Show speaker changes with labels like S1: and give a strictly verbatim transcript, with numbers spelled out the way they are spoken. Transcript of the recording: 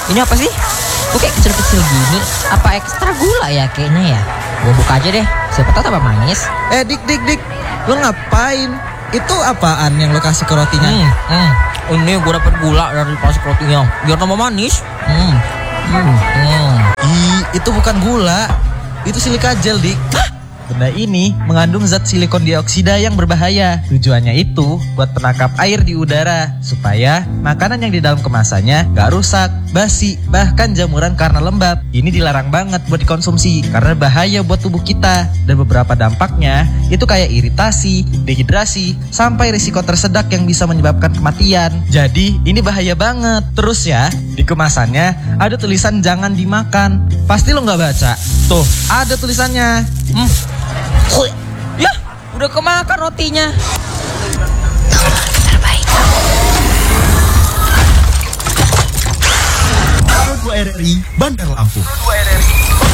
S1: Ini apa sih? Kok kayak kecil-kecil gini? Apa ekstra gula ya kayaknya ya? Gue buka aja deh, siapa tahu tambah manis.
S2: Eh dik dik dik, lo ngapain? Itu apaan yang lo kasih ke rotinya?
S1: Hmm, hmm. Ini gue dapet gula dari pas rotinya, biar tambah manis. Hmm, hmm, hmm.
S2: Ih, itu bukan gula, itu silika gel dik. Benda ini mengandung zat silikon dioksida yang berbahaya. Tujuannya itu buat penangkap air di udara, supaya makanan yang di dalam kemasannya gak rusak, basi, bahkan jamuran karena lembab. Ini dilarang banget buat dikonsumsi karena bahaya buat tubuh kita. Dan beberapa dampaknya itu kayak iritasi, dehidrasi, sampai risiko tersedak yang bisa menyebabkan kematian. Jadi ini bahaya banget. Terus ya, di kemasannya ada tulisan jangan dimakan. Pasti lo gak baca. Tuh, ada tulisannya.
S1: Hmm. Ya, udah kemakan rotinya.
S3: Terbaik.
S4: dua R R I Bandar Lampung.